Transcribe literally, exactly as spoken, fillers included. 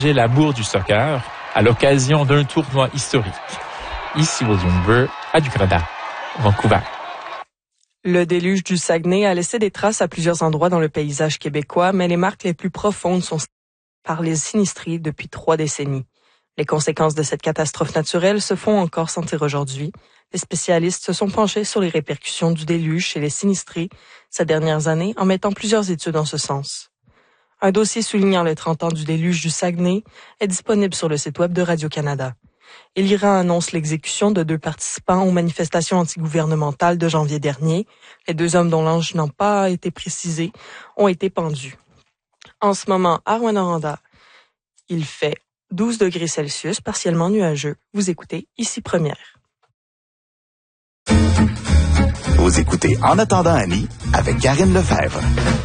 la bourre du soccer à l'occasion d'un tournoi historique. Ici William Burr à Ducrada, Vancouver. Le déluge du Saguenay a laissé des traces à plusieurs endroits dans le paysage québécois, mais les marques les plus profondes sont par les sinistrés depuis trois décennies. Les conséquences de cette catastrophe naturelle se font encore sentir aujourd'hui. Les spécialistes se sont penchés sur les répercussions du déluge chez les sinistrés ces dernières années en mettant plusieurs études en ce sens. Un dossier soulignant les trente ans du déluge du Saguenay est disponible sur le site web de Radio-Canada. Et l'Iran annonce l'exécution de deux participants aux manifestations antigouvernementales de janvier dernier. Les deux hommes dont l'âge n'a pas été précisé ont été pendus. En ce moment, à Rouyn-Noranda, il fait douze degrés Celsius, partiellement nuageux. Vous écoutez Ici Première. Vous écoutez En attendant Annie avec Karine Lefebvre.